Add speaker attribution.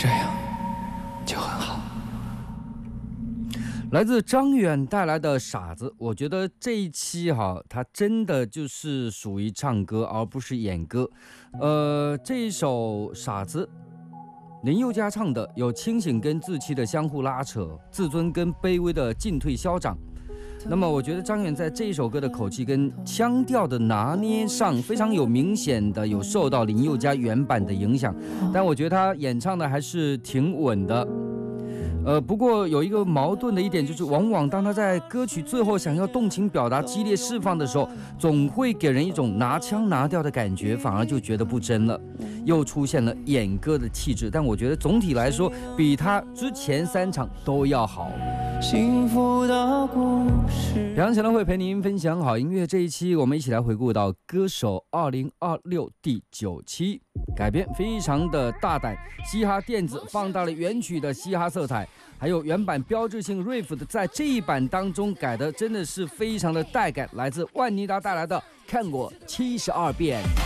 Speaker 1: 这样就很好。
Speaker 2: 来自张远带来的《傻子》，我觉得这一期它真的就是属于唱歌而不是演歌。这一首《傻子》，林宥嘉唱的，有清醒跟自欺的相互拉扯，自尊跟卑微的进退消长。那么我觉得张远在这一首歌的口气跟腔调的拿捏上非常有明显的有受到林宥嘉原版的影响，但我觉得他演唱的还是挺稳的。不过有一个矛盾的一点就是，往往当他在歌曲最后想要动情表达、激烈释放的时候，总会给人一种拿腔拿调的感觉，反而就觉得不真了，又出现了演歌的气质。但我觉得总体来说，比他之前3场都要好。幸福的故事，表扬前会陪您分享好音乐。这一期我们一起来回顾到歌手2026第9期，改编非常的大胆，嘻哈电子放大了原曲的嘻哈色彩，还有原版标志性 riff 的，在这一版当中改的真的是非常的带感。来自万妮达带来的《看过72遍》。